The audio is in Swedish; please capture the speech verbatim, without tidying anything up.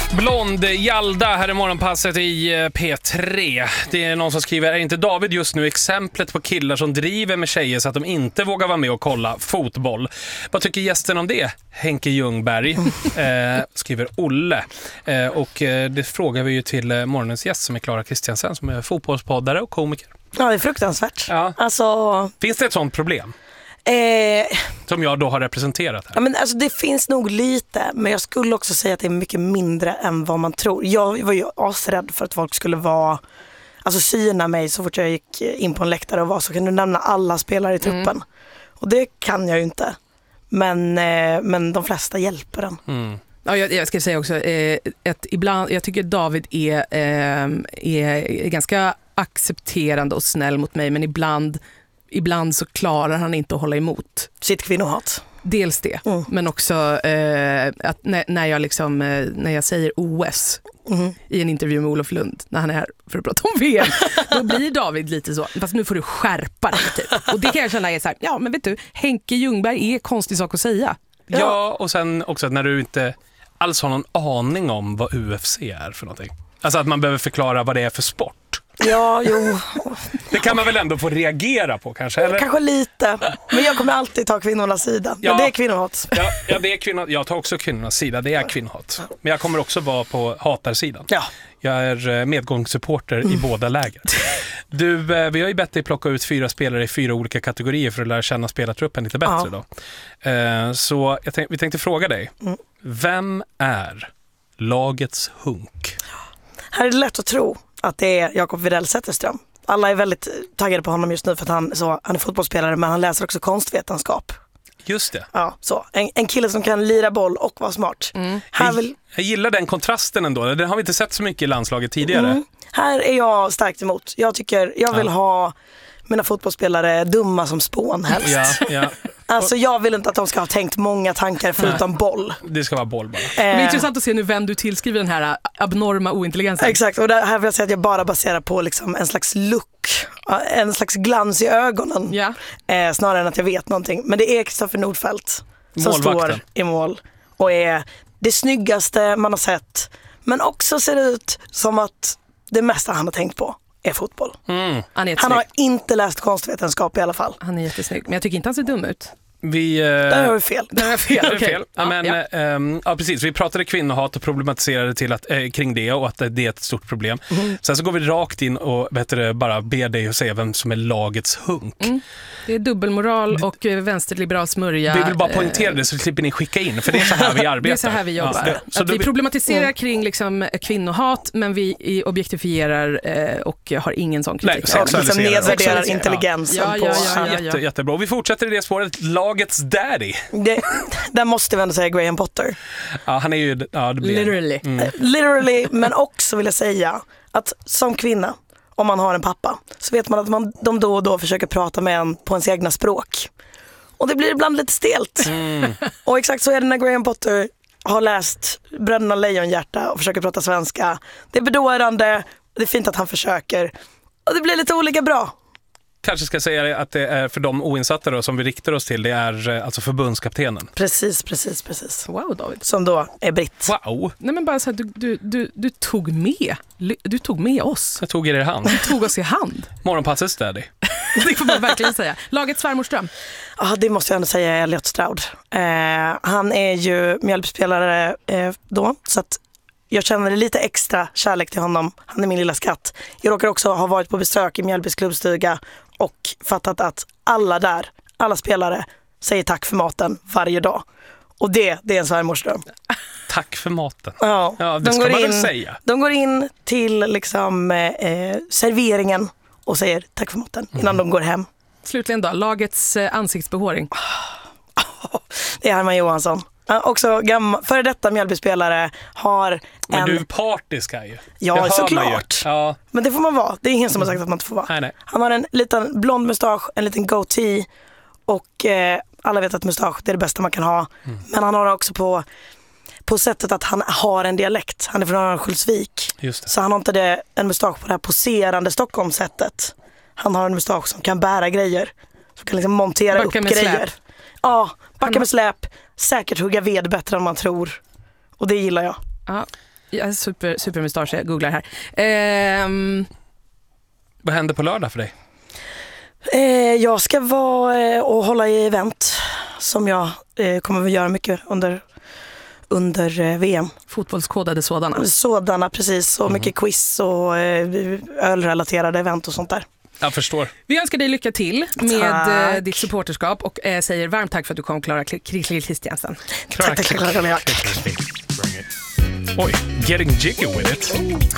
Blond Jalda här i morgonpasset i P tre. Det är någon som skriver: är inte David just nu exemplet på killar som driver med tjejer så att de inte vågar vara med och kolla fotboll? Vad tycker gästen om det? Henke Ljungberg eh, skriver Olle. Eh, och eh, det frågar vi ju till eh, morgonens gäst som är Clara Kristiansen, som är fotbollspoddare och komiker. Ja, det är fruktansvärt. Ja. Alltså... Finns det ett sånt problem? Eh... Som jag då har representerat här. Ja, men alltså, det finns nog lite, men jag skulle också säga att det är mycket mindre än vad man tror. Jag var ju asrädd för att folk skulle vara, alltså syna mig så fort jag gick in på en läktare och var så kan du nämna alla spelare i truppen. Mm. Och det kan jag ju inte. Men, eh, men de flesta hjälper den. Mm. Ja, jag, jag ska säga också eh, att ibland, jag tycker David är, eh, är ganska accepterande och snäll mot mig, men ibland Ibland så klarar han inte att hålla emot sitt kvinnohat. Dels det, mm. men också eh, att när, när, jag liksom, eh, när jag säger O S mm. i en intervju med Olof Lund, när han är här för att prata om V M, då blir David lite så, fast nu får du skärpa dig typ. Och det kan jag känna är så här, ja men vet du, Henke Ljungberg är konstig sak att säga. Ja, ja, och sen också när du inte alls har någon aning om vad U F C är för någonting. Alltså att man behöver förklara vad det är för sport. Ja, jo. Det kan man väl ändå få reagera på kanske? Eller? Kanske lite. Men jag kommer alltid ta kvinnornas sida. Ja, men det är kvinnohat. Ja, ja, det är kvinnor, jag tar också kvinnornas sida. Det är kvinnohat. Men jag kommer också vara på hatarsidan. Ja. Jag är medgångssupporter mm. i båda läger. Du, vi har ju bett dig plocka ut fyra spelare i fyra olika kategorier för att lära känna spelartruppen lite bättre. Ja. Då. Så jag tänk, vi tänkte fråga dig. Mm. Vem är lagets hunk? Här är det lätt att tro att det är Jakob Widell Zetterström. Alla är väldigt taggade på honom just nu för att han, så, han är fotbollsspelare, men han läser också konstvetenskap. Just det. Ja, så. En, en kille som kan lira boll och vara smart. Mm. Här vill... Jag gillar den kontrasten ändå. Den har vi inte sett så mycket i landslaget tidigare. Mm. Här är jag starkt emot. Jag tycker, jag vill ja. ha mina fotbollsspelare dumma som spån helst. Ja, ja. Alltså jag vill inte att de ska ha tänkt många tankar förutom Nej. boll. Det ska vara boll bara. Det är intressant att se nu vem du tillskriver den här abnorma ointelligensen. Exakt, och där här vill jag säga att jag bara baserar på liksom en slags look, en slags glans i ögonen. Ja. Eh, snarare än att jag vet någonting. Men det är Kristoffer Nordfeldt som står i mål och är det snyggaste man har sett. Men också ser det ut som att det mesta han har tänkt på är fotboll. Mm. Han, är han har inte läst konstvetenskap i alla fall. Han är jättesnygg, men jag tycker inte han ser dum ut. Vi, eh... Där har vi fel. Där har vi fel. Okay. fel. Ja, men, ja. Ähm, ja, precis. Vi pratade kvinnohat och problematiserade till att, äh, kring det och att det är ett stort problem. Mm. Sen så går vi rakt in och bättre, bara ber dig att säga vem som är lagets hunk. Mm. Det är dubbelmoral och vänsterliberal smörja. Vi vill bara poängtera det så slipper ni skicka in, för det är så här vi arbetar. Det är så här vi jobbar. Ja, det, så att vi problematiserar mm. kring liksom, kvinnohat, men vi objektifierar eh, och har ingen sån kritik. Nej, och liksom nedvärderar intelligensen ja. på. Ja, ja, ja, ja, Jätte, jättebra. Vi fortsätter i det spåret. Lagets daddy. Det, där måste vi ändå säga Graham Potter. Ja, han är ju... Ja, det blir Literally. Mm. Literally, men också vill jag säga att som kvinna, om man har en pappa, så vet man att man, de då och då försöker prata med en på ens egna språk. Och det blir ibland lite stelt. Mm. Och exakt så är det när Graham Potter har läst Bröderna Lejonhjärta och försöker prata svenska. Det är bedårande, det är fint att han försöker. Och det blir lite olika bra. Kanske ska säga att det är för de oinsatta då, som vi riktar oss till, det är alltså förbundskaptenen. Precis, precis, precis. Wow, David. Som då är britt. Wow. Nej, men bara så här, du, du, du, du tog med du tog med oss. Jag tog er i hand. Du tog oss i hand. Morgonpassets daddy. Det får man verkligen säga. Lagets svärmorström. Ja, det måste jag ändå säga är Elliot Stroud. Eh, han är ju Mjällbyspelare eh, då, så att jag känner lite extra kärlek till honom. Han är min lilla skatt. Jag råkar också ha varit på besök i Mjällbys klubbstuga och fattat att alla där, alla spelare säger tack för maten varje dag. Och det, det är en svärmorsdröm. Tack för maten. Ja, ja det de ska går man in, väl säga. De går in till liksom, eh, serveringen och säger tack för maten innan mm. de går hem. Slutligen då, lagets eh, ansiktsbehåring. Det är Herman Johansson. Uh, också gammal, före detta Mjällbyspelare har en... Men du är partisk här ju. Ja, såklart. Ja. Men det får man vara. Det är ingen som har sagt att man inte får vara. Nej, nej. Han har en liten blond mustasch, en liten goatee. Och eh, alla vet att mustasch, det är det bästa man kan ha. Mm. Men han har också på, på sättet att han har en dialekt. Han är från Örnsköldsvik. Just det. Så han har inte det, en mustasch på det här poserande Stockholmssättet. Han har en mustasch som kan bära grejer. Som kan liksom montera backa upp grejer. Släp. Ja, backa han... med släp. Säkert hugga ved bättre än man tror. Och det gillar jag. Ja. Jag är super, supermustasch, jag googlar här. Ehm... Vad händer på lördag för dig? Eh, jag ska vara eh, och hålla i event som jag eh, kommer att göra mycket under, under eh, V M. Fotbollskodade sådana. Sådana, precis. Och mm. mycket quiz och eh, ölrelaterade event och sånt där. Jag förstår. Vi önskar dig lycka till med eh, ditt supporterskap och eh, säger varmt tack för att du kom, Clara Kristiansen. Tack, tack, tack, tack, tack. Oj, getting jiggy with it.